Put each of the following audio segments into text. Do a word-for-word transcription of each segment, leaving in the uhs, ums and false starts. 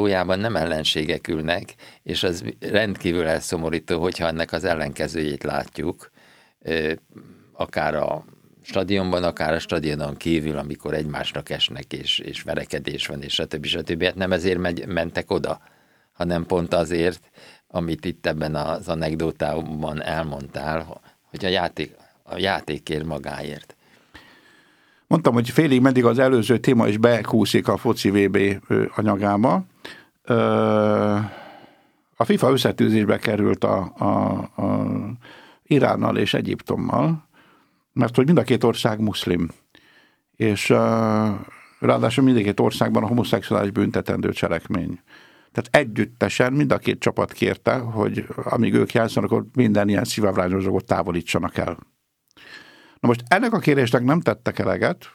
valójában nem ellenségek ülnek, és az rendkívül elszomorító, hogyha ennek az ellenkezőjét látjuk, akár a stadionban, akár a stadionon kívül, amikor egymásnak esnek, és, és verekedés van, és stb. stb. Hát nem ezért megy, mentek oda, hanem pont azért, amit itt ebben az anekdótában elmondtál, hogy a játék, a játékért magáért. Mondtam, hogy félig meddig az előző téma is bekúszik a foci vé bé anyagába. A FIFA összetűzésbe került a, a, a Iránnal és Egyiptommal, mert hogy mind a két ország muszlim, és ráadásul mindegyik országban a homoszexuális büntetendő cselekmény. Tehát együttesen mind a két csapat kérte, hogy amíg ők játszanak, akkor minden ilyen szívavrányos dolgot távolítsanak el. Na most ennek a kérésnek nem tettek eleget,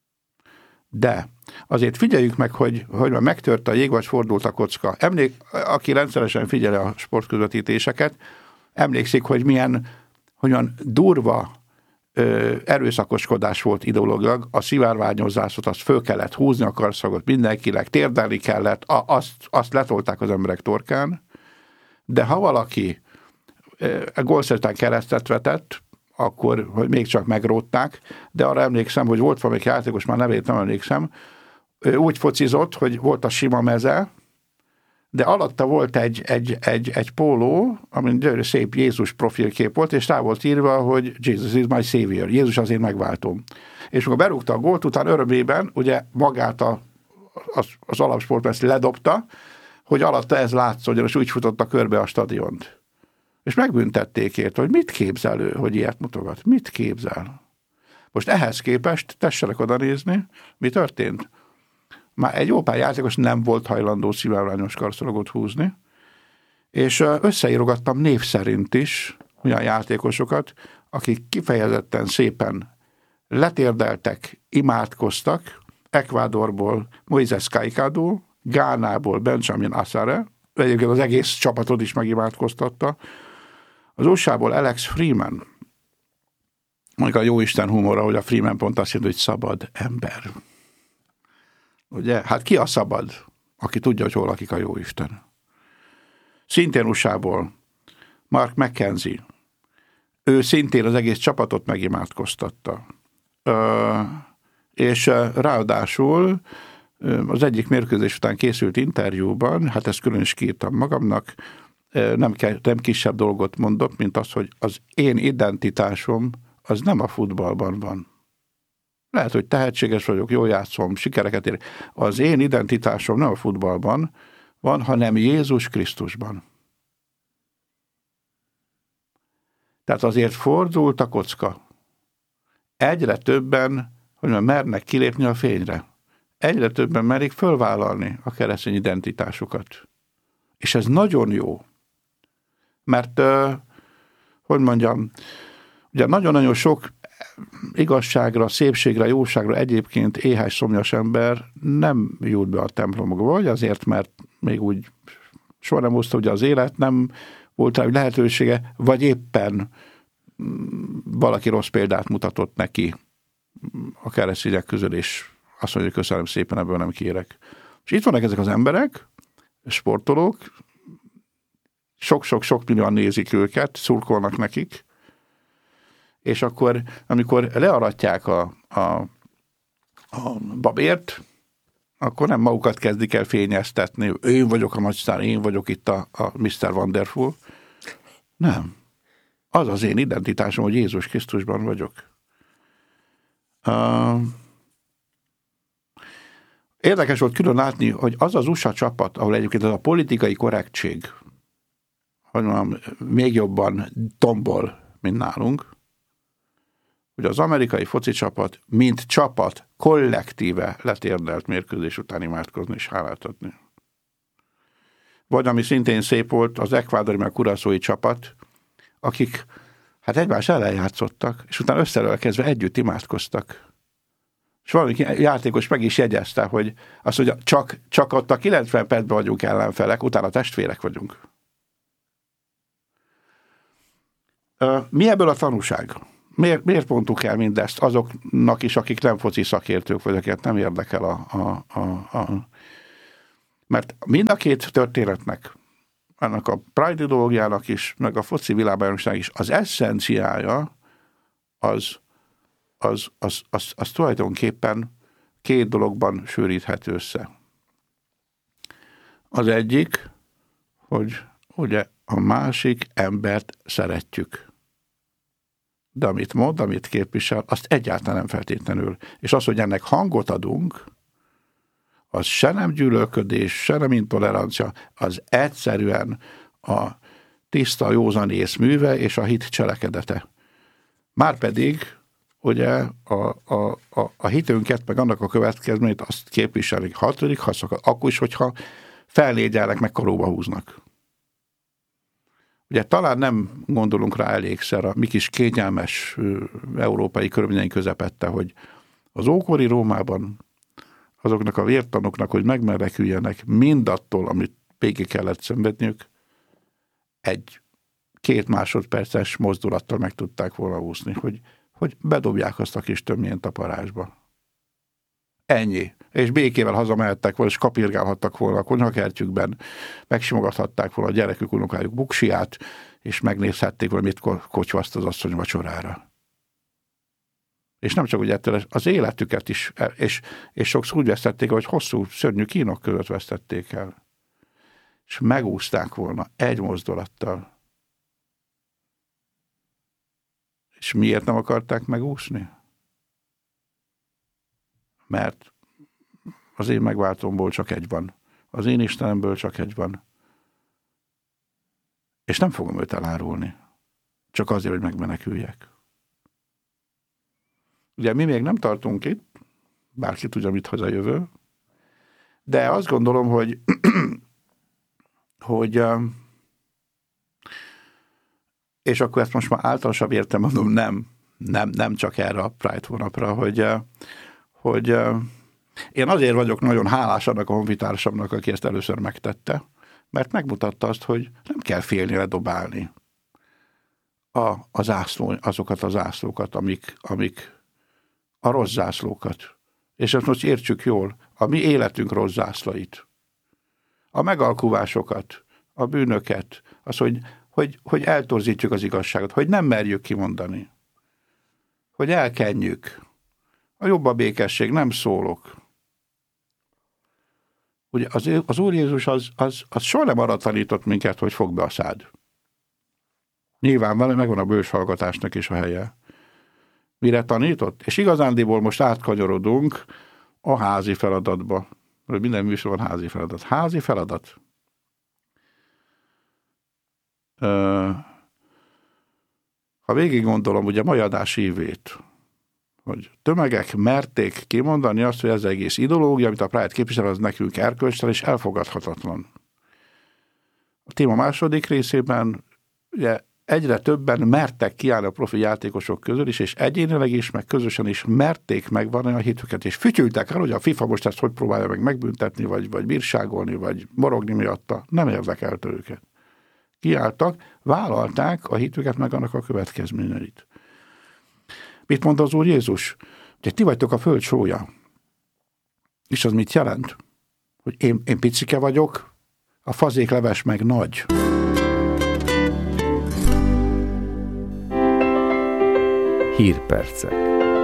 de azért figyeljük meg, hogy, hogy már megtört a jég, vagy fordult a kocka. Emlék, aki rendszeresen figyeli a sportközvetítéseket, emlékszik, hogy milyen, hogyan durva ö, erőszakoskodás volt ideológilag, a szivárványozásot, azt föl kellett húzni a karszagot mindenkinek, térdelni kellett, a, azt, azt letolták az emberek torkán, de ha valaki ö, gólszerűen keresztet vetett, akkor, hogy még csak megrótták, de arra emlékszem, hogy volt valamelyik játékos, már nevét nem emlékszem, ő úgy focizott, hogy volt a sima meze, de alatta volt egy, egy, egy, egy póló, amin gyönyörű szép Jézus profilkép volt, és rá volt írva, hogy Jesus is my savior, Jézus az én megváltom. És amikor berúgta a gólt, után örömében, ugye magát a, az, az alapsportmester ledobta, hogy alatta ez látszódjon, és úgy futotta körbe a stadiont. És megbüntették érte, hogy mit képzel ő, hogy ilyet mutogat. Mit képzel? Most ehhez képest tessenek oda nézni, mi történt? Már egy jó pár játékos nem volt hajlandó szivárványos karszalagot húzni, és összeírogattam név szerint is olyan játékosokat, akik kifejezetten szépen letérdeltek, imádkoztak, Ecuadorból Moises Caicedo, Gánából Benjamin Asare, egyébként az egész csapatot is megimádkoztatta, az u es á-ból Alex Freeman, mondjuk a jóisten humora, hogy a Freeman pont azt jelenti, hogy szabad ember. Ugye? Hát ki a szabad? Aki tudja, hogy hol lakik a jóisten. Szintén u es á-ból Mark McKenzie. Ő szintén az egész csapatot megimádkoztatta. Ö, és ráadásul az egyik mérkőzés után készült interjúban, hát ezt külön is kiírtam magamnak, nem, nem kisebb dolgot mondott, mint az, hogy az én identitásom az nem a futballban van. Lehet, hogy tehetséges vagyok, jól játszom, sikereket érek. Az én identitásom nem a futballban van, hanem Jézus Krisztusban. Tehát azért fordult a kocka. Egyre többen, hogy már mernek kilépni a fényre. Egyre többen merik fölvállalni a keresztény identitásukat. És ez nagyon jó. Mert, hogy mondjam, ugye nagyon-nagyon sok igazságra, szépségre, jóságra egyébként éhes, szomjas ember nem jut be a templomokba, vagy azért, mert még úgy soha nem hozta ugye az élet, nem volt rá lehetősége, vagy éppen valaki rossz példát mutatott neki a keresztények közül, és azt mondja, hogy köszönöm szépen, ebből nem kérek. És itt vannak ezek az emberek, sportolók, sok-sok-sok millióan nézik őket, szurkolnak nekik, és akkor, amikor learatják a, a, a babért, akkor nem magukat kezdik el fényeztetni, én vagyok a nagysztár, én vagyok itt a, a miszter Wonderful. Nem. Az az én identitásom, hogy Jézus Krisztusban vagyok. Uh, érdekes volt külön látni, hogy az az u es á csapat, ahol egyébként ez a politikai korrektség, hogy mondjam, még jobban tombol, mint nálunk, hogy az amerikai foci csapat, mint csapat, kollektíve letérdelt mérkőzés után imádkozni és hálát adni. Vagy ami szintén szép volt, az ekvádori meg kuraszói csapat, akik hát egymás ellen játszottak, és utána összelölkezve együtt imádkoztak. És valamelyik játékos meg is jegyezte, hogy azt mondja, csak, csak ott a kilencven percben vagyunk ellenfelek, utána testvérek vagyunk. Mi ebből a tanúság? Miért, miért mondtuk el mindezt azoknak is, akik nem foci szakértők, vagy akiket nem érdekel a, a, a, a Mert mind a két történetnek, annak a Pride ideológiának is, meg a foci világbajnokságnak is az eszenciája az, az, az, az, az tulajdonképpen két dologban sűríthető össze. Az egyik, hogy ugye a másik embert szeretjük. De amit mond, amit képvisel, azt egyáltalán nem feltétlenül. És az, hogy ennek hangot adunk, az se nem gyűlölködés, se nem intolerancia, az egyszerűen a tiszta józanész műve és a hit cselekedete. Márpedig ugye a, a, a, a hitünket, meg annak a következményét azt képviselik. Hatodik, ha szakad, akkor is, hogyha fellégyelnek, meg karóba húznak. Ugye talán nem gondolunk rá elégszer a mi kis kényelmes európai körülményeink közepette, hogy az ókori Rómában azoknak a vértanoknak, hogy megmeneküljenek mindattól, amit végig kellett szenvedniük, egy két másodperces mozdulattal meg tudták volna úszni, hogy, hogy bedobják azt a kis tömjént a parázsba. Ennyi. És békével hazamehettek volna, és kapirgálhattak volna a konyhakertjükben, megsimogathatták volna a gyerekük, unokájuk buksiját, és megnézhették volna, mit kocsvaszt az asszony vacsorára. És nem csak úgy ettől, az életüket is, és, és sokszor úgy vesztették, hogy hosszú, szörnyű kínok között vesztették el. És megúszták volna egy mozdulattal. És miért nem akarták megúszni? Mert az én megváltómból csak egy van. Az én Istenemből csak egy van. És nem fogom őt elárulni. Csak azért, hogy megmeneküljek. Ugye mi még nem tartunk itt, bárki tudja, mit hoz a jövő, de azt gondolom, hogy, hogy és akkor ezt most már általánosabb értem mondom, nem, nem, nem csak erre a Pride hónapra, hogy, hogy én azért vagyok nagyon hálás annak a honfitársamnak, aki ezt először megtette, mert megmutatta azt, hogy nem kell félni ledobálni a, a zászló, azokat a zászlókat, amik, amik a rossz zászlókat. És ezt most értsük jól, a mi életünk rossz zászlait. A megalkuvásokat, a bűnöket, az, hogy, hogy, hogy eltorzítjuk az igazságot, hogy nem merjük kimondani, hogy elkenjük. A jobb a békesség, nem szólok. Ugye az, az Úr Jézus az, az, az soha nem arra tanított minket, hogy fogd be a szád. Nyilván megvan a bős hallgatásnak is a helye. Mire tanított? És igazándiból most átkanyarodunk a házi feladatba. Minden műsor van házi feladat. Házi feladat. Ha végig gondolom, ugye a mai adás ívét, hogy tömegek merték kimondani azt, hogy ez egész ideológia, amit a Pride képvisel, az nekünk erkölcstelen és elfogadhatatlan. A téma második részében ugye egyre többen mertek kiállni a profi játékosok közül is, és egyénileg is, meg közösen is merték megvallani a hitüket, és fütyültek el, hogy a FIFA most ezt hogy próbálja meg megbüntetni, vagy, vagy bírságolni, vagy morogni miatta. Nem érdekelte őket. Kiálltak, vállalták a hitüket meg annak a következményeit. Mit mond az Úr Jézus? Hogy ti vagytok a föld sója. És az mit jelent? Hogy én, én picike vagyok, a fazékleves meg nagy. Hírpercek.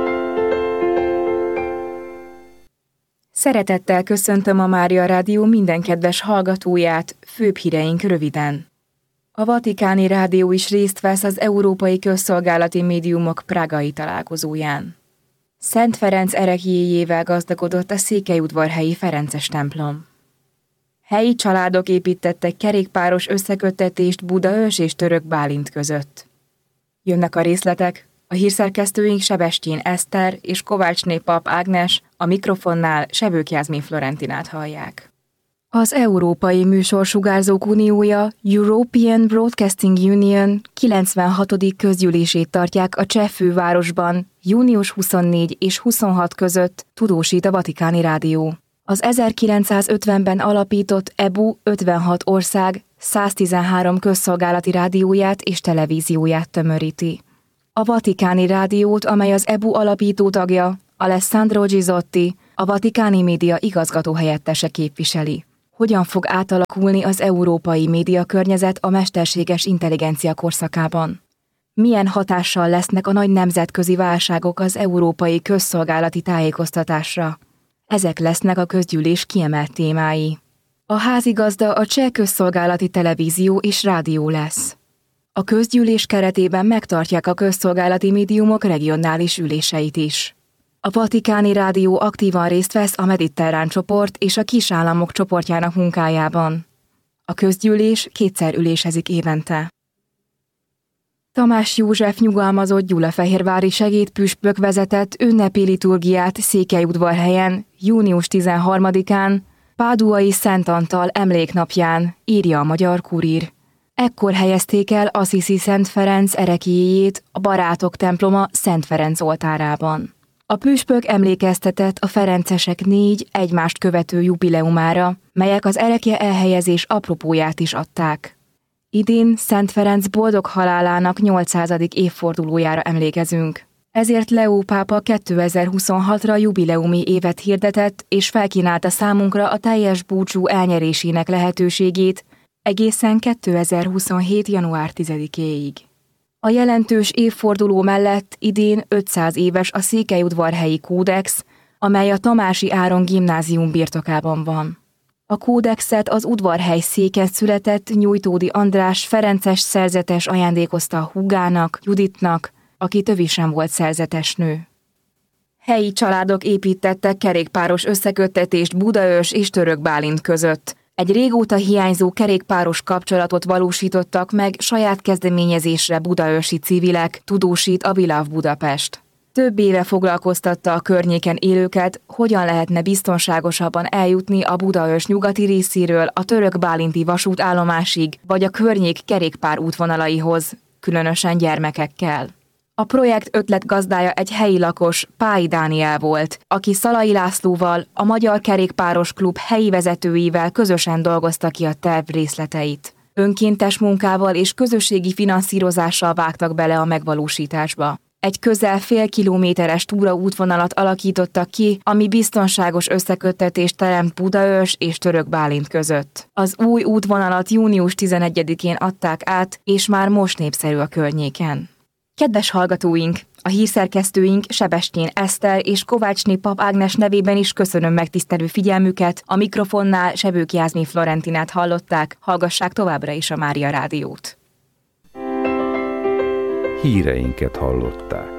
Szeretettel köszöntöm a Mária Rádió minden kedves hallgatóját, főbb híreink röviden. A Vatikáni Rádió is részt vesz az Európai Közszolgálati Médiumok prágai találkozóján. Szent Ferenc ereklyéjével gazdagodott a székelyudvarhelyi ferences templom. Helyi családok építettek kerékpáros összeköttetést Budaörs és Török Bálint között. Jönnek a részletek, a hírszerkesztőink Sebestyén Eszter és Kovácsné Pap Ágnes, a mikrofonnál Sevők Jászmin Florentinát hallják. Az Európai Műsorsugárzók Uniója European Broadcasting Union kilencvenhatodik közgyűlését tartják a cseh fővárosban június huszonnégy és huszonhat között, tudósít a Vatikáni Rádió. Az ezerkilencszázötvenben alapított é e bú ötvenhat ország száztizenhárom közszolgálati rádióját és televízióját tömöríti. A Vatikáni Rádiót, amely az é e bú alapító tagja, Alessandro Gizotti, a Vatikáni Média igazgató helyettese képviseli. Hogyan fog átalakulni az európai médiakörnyezet a mesterséges intelligencia korszakában? Milyen hatással lesznek a nagy nemzetközi válságok az európai közszolgálati tájékoztatásra? Ezek lesznek a közgyűlés kiemelt témái. A házigazda a Cseh Közszolgálati Televízió és Rádió lesz. A közgyűlés keretében megtartják a közszolgálati médiumok regionális üléseit is. A Vatikáni Rádió aktívan részt vesz a mediterrán csoport és a kisállamok csoportjának munkájában. A közgyűlés kétszer ülésezik évente. Tamás József nyugalmazott gyulafehérvári segédpüspök vezetett ünnepi liturgiát Székelyudvarhelyen június tizenharmadikán, Páduai Szent Antal emléknapján, írja a Magyar Kurír. Ekkor helyezték el Assisi Szent Ferenc ereklyéjét a Barátok temploma Szent Ferenc oltárában. A püspök emlékeztetett a ferencesek négy egymást követő jubileumára, melyek az erekje elhelyezés apropóját is adták. Idén Szent Ferenc boldog halálának nyolcszázadik évfordulójára emlékezünk. Ezért Leó pápa kétezer-huszonhatra jubileumi évet hirdetett és felkínálta számunkra a teljes búcsú elnyerésének lehetőségét egészen kétezer-huszonhét. január tizedikéig. A jelentős évforduló mellett idén ötszáz éves a Székelyudvarhelyi kódex, amely a Tamási Áron gimnázium birtokában van. A kódexet az udvarhely széken született Nyújtódi András ferences szerzetes ajándékozta a húgának, Juditnak, aki tövisen volt szerzetesnő. Helyi családok építettek kerékpáros összeköttetést Budaörs és Török Bálint között. Egy régóta hiányzó kerékpáros kapcsolatot valósítottak meg saját kezdeményezésre budaörsi civilek, tudósít a Viláv Budapest. Több éve foglalkoztatta a környéken élőket, hogyan lehetne biztonságosabban eljutni a Budaörs nyugati részéről a Török Bálinti vasútállomásig, vagy a környék kerékpár útvonalaihoz, különösen gyermekekkel. A projekt ötletgazdája egy helyi lakos, Pályi Dániel volt, aki Szalai Lászlóval, a Magyar Kerékpáros Klub helyi vezetőivel közösen dolgozta ki a terv részleteit. Önkéntes munkával és közösségi finanszírozással vágtak bele a megvalósításba. Egy közel fél kilométeres túraútvonalat alakítottak ki, ami biztonságos összeköttetést teremt Budaörs és Török Bálint között. Az új útvonalat június tizenegyedikén adták át, és már most népszerű a környéken. Kedves hallgatóink! A hírszerkesztőink Sebestyén Eszter és Kovácsné Pap Ágnes nevében is köszönöm megtisztelő figyelmüket, a mikrofonnál Sebők Jászmin Florentinát hallották, hallgassák továbbra is a Mária Rádiót. Híreinket hallották.